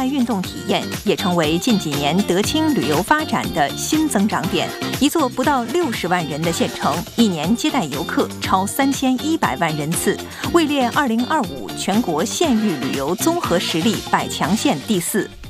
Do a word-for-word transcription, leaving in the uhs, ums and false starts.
运动体验也成为近几年德清旅游发展的新增长点。一座不到六十万人的县城，一年接待游客超三千一百万人次，位列二零二五全国县域旅游综合实力百强县第四。